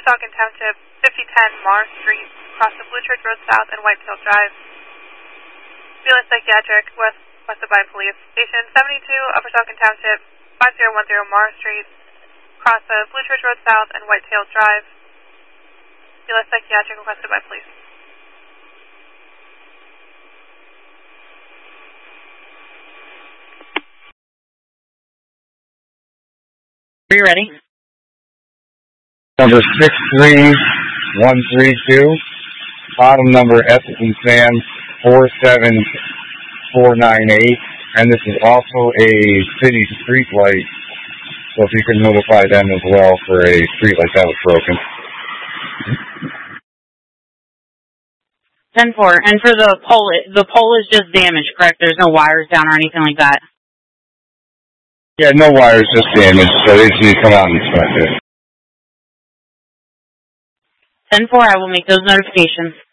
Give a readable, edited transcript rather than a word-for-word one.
Pawtucket Township, 5010 Mars Street, across the Blue Church Road South and Whitetail Drive. BLS Psychiatric, requested by police. Station 72, Upper Pawtucket Township, 5010 Mars Street, across the Blue Church Road South and Whitetail Drive. BLS Psychiatric, requested by police. Are you ready? Number 63132, bottom number S and Sam 47498, and this is also a city street light, so if you can notify them as well for a street light that was broken. 10-4, and for the pole is just damaged, correct? There's no wires down or anything like that? Yeah, no wires, just damaged, so they just need to come out and inspect it. 10-4, I will make those notifications.